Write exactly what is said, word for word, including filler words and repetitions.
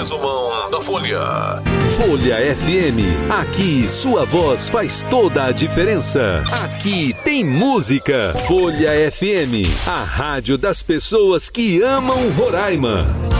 resumão da Folha. Folha F M, aqui sua voz faz toda a diferença. Aqui tem música. Folha F M, a rádio das pessoas que amam Roraima.